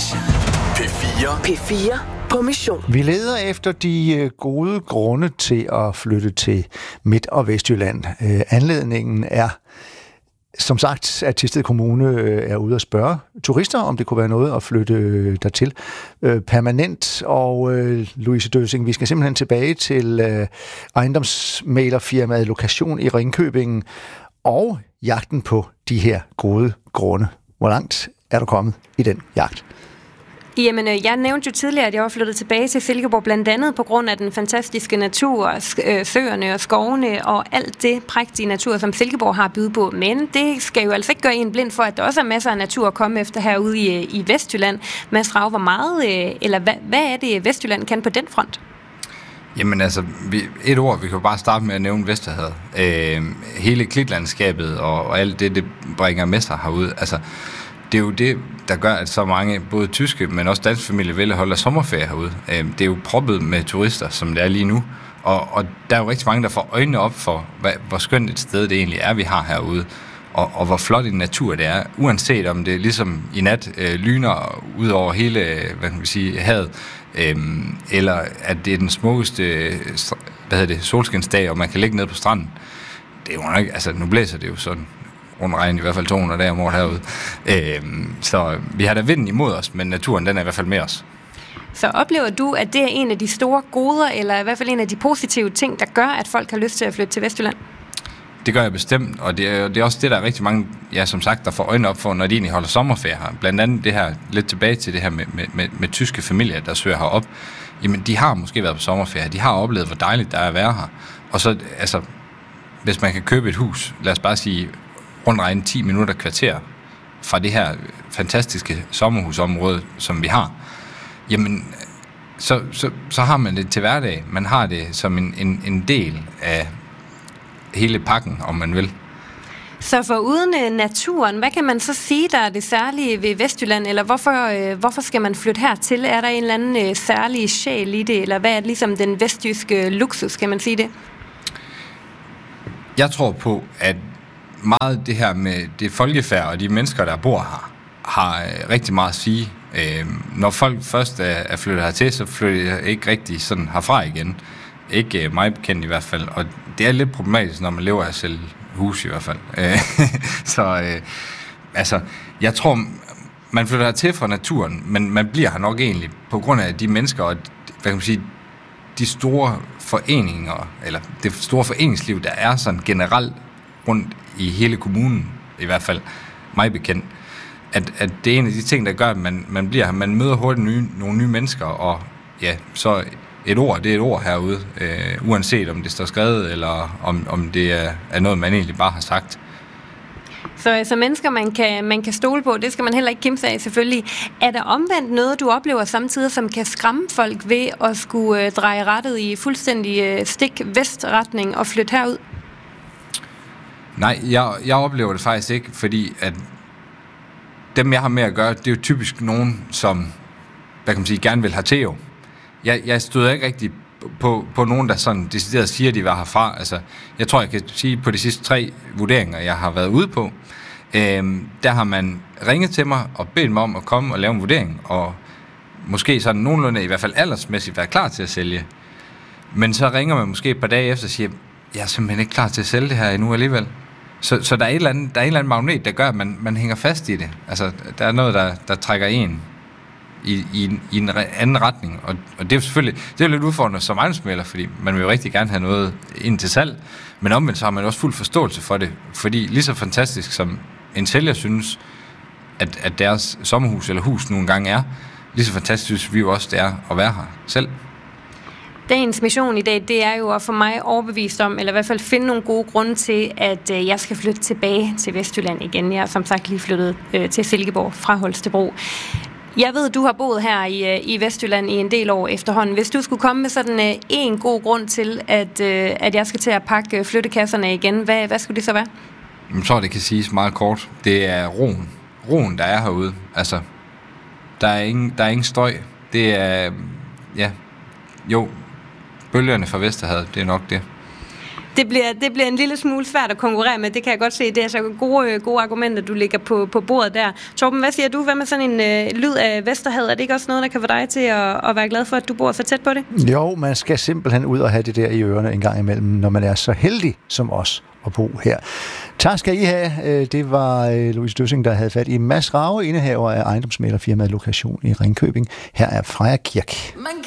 P4 på mission. Vi leder efter de gode grunde til at flytte til Midt- og Vestjylland. Anledningen er, som sagt, at Thisted Kommune er ude at spørge turister, om det kunne være noget at flytte dertil permanent. Og Louise Døsing, vi skal simpelthen tilbage til ejendomsmæglerfirmaet Lokation i Ringkøbing og jagten på de her gode grunde. Hvor langt er du kommet i den jagt? Jamen, jeg nævnte jo tidligere, at jeg var flyttet tilbage til Silkeborg, blandt andet på grund af den fantastiske natur, søerne og skovene og alt det prægtige natur, som Silkeborg har at byde på. Men det skal jo altså ikke gøre en blind for, at der også er masser af natur at komme efter herude i Vestjylland. Mads Rav, hvor meget, eller hvad er det, Vestjylland kan på den front? Jamen altså, et ord, vi kan bare starte med at nævne Vesterhavet. Hele klitlandskabet og alt det bringer med sig herude. Altså, det er jo det, der gør, at så mange, både tyske, men også danske familier, vil holde sommerferie herude. Det er jo proppet med turister, som det er lige nu. Og der er jo rigtig mange, der får øjnene op for, hvor skønt et sted det egentlig er, vi har herude. Og hvor flot en natur det er. Uanset om det ligesom i nat lyner ud over hele, hvad kan man sige, havet, eller at det er den smukkeste solskinsdag, og man kan ligge ned på stranden. Det er jo ikke, altså nu blæser det jo sådan rundt regn, i hvert fald 200 dage om året herude. Så vi har da vinden imod os, men naturen, den er i hvert fald med os. Så oplever du, at det er en af de store goder, eller i hvert fald en af de positive ting, der gør, at folk har lyst til at flytte til Vestjylland? Det gør jeg bestemt, og det er også det, der er rigtig mange, ja, som sagt, der får øjnene op for, når de egentlig holder sommerferie her. Blandt andet det her, lidt tilbage til det her med tyske familier, der søger herop. Jamen, de har måske været på sommerferie. De har oplevet, hvor dejligt det er at være her. Og så, altså, hvis man kan købe et hus, lad os bare sige, rundt regne 10 minutter kvarter fra det her fantastiske sommerhusområde, som vi har, jamen, så har man det til hverdag. Man har det som en del af hele pakken, om man vil. Så for uden naturen, hvad kan man så sige, der er det særlige ved Vestjylland, eller hvorfor skal man flytte hertil? Er der en eller anden særlig sjæl i det, eller hvad er det ligesom den vestjyske luksus, kan man sige det? Jeg tror på, at meget det her med det folkefærd og de mennesker, der bor her, har rigtig meget at sige. Når folk først er flyttet hertil, så flytter jeg ikke rigtig sådan herfra igen. Ikke mig bekendt i hvert fald. Og det er lidt problematisk, når man lever af at sælge hus i hvert fald. Altså, jeg tror, man flytter hertil fra naturen, men man bliver her nok egentlig på grund af de mennesker og, hvad kan man sige, de store foreninger, eller det store foreningsliv, der er sådan generelt rundt i hele kommunen, i hvert fald mig bekendt, at det er en af de ting, der gør, at man bliver her. Man møder hurtigt nogle nye mennesker, og ja, så et ord, det er et ord herude, uanset om det står skrevet, eller om det er noget, man egentlig bare har sagt. Så mennesker, man kan stole på, det skal man heller ikke kimse af selvfølgelig. Er der omvendt noget, du oplever samtidig, som kan skræmme folk ved at skulle dreje rettet i fuldstændig stik vestretning og flytte herud? Nej, jeg oplever det faktisk ikke, fordi at dem, jeg har med at gøre, det er jo typisk nogen, som, hvad kan man sige, gerne vil hertil jo. Jeg støder ikke rigtig på nogen, der sådan decideret siger, at de var herfra. Altså, jeg tror, jeg kan sige, på de sidste 3 vurderinger, jeg har været ude på, der har man ringet til mig og bedt mig om at komme og lave en vurdering, og måske sådan nogenlunde, i hvert fald aldersmæssigt, være klar til at sælge. Men så ringer man måske et par dage efter og siger, jeg er simpelthen ikke klar til at sælge det her endnu alligevel. Så der er en eller anden magnet, der gør, at man hænger fast i det. Altså, der er noget, der trækker en i en anden retning. Og det er jo selvfølgelig, det er lidt udfordrende som ejendomsmægler, fordi man vil jo rigtig gerne have noget ind til salg, men omvendt så har man også fuld forståelse for det, fordi lige så fantastisk som en sælger synes, at deres sommerhus eller hus nogle gange er, lige så fantastisk synes vi jo også, det er at være her selv. Dagens mission i dag, det er jo at få mig overbevist om, eller i hvert fald finde nogle gode grunde til, at jeg skal flytte tilbage til Vestjylland igen. Jeg er som sagt lige flyttet til Silkeborg fra Holstebro. Jeg ved, du har boet her i Vestjylland i en del år efterhånden. Hvis du skulle komme med sådan en god grund til, at jeg skal til at pakke flyttekasserne igen, hvad skulle det så være? Jeg tror, det kan siges meget kort. Det er roen. Roen, der er herude. Altså, der er ingen støj. Det er, ja, jo, bølgerne fra Vesterhavet, det er nok det. Det bliver en lille smule svært at konkurrere med, det kan jeg godt se. Det er så gode argumenter, du ligger på bordet der. Torben, hvad siger du? Hvad med sådan en lyd af Vesterhavet? Er det ikke også noget, der kan få dig til at være glad for, at du bor så tæt på det? Jo, man skal simpelthen ud og have det der i ørerne en gang imellem, når man er så heldig som os at bo her. Tak skal I have. Det var Louise Døssing, der havde fat i Mads Rage, indehaver af ejendomsmæglerfirmaet Lokation i Ringkøbing. Her er Freja Kirk.